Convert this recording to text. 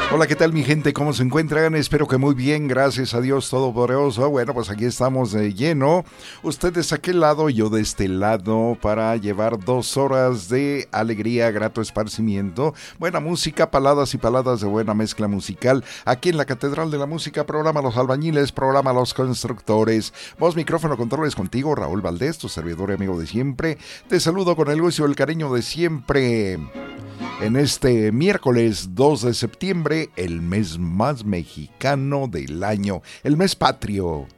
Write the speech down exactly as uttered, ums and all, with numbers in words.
Hola, ¿qué tal mi gente? ¿Cómo se encuentran? Espero que muy bien, gracias a Dios Todopoderoso. Bueno, pues aquí estamos de lleno. Ustedes de aquel lado, yo de este lado, para llevar dos horas de alegría, grato esparcimiento, buena música, paladas y paladas de buena mezcla musical. Aquí en la Catedral de la Música, programa Los Albañiles, programa Los Constructores. Voz, micrófono, controles contigo, Raúl Valdés, tu servidor y amigo de siempre. Te saludo con el gusto y el cariño de siempre. En este miércoles dos de septiembre, el mes más mexicano del año, el mes patrio.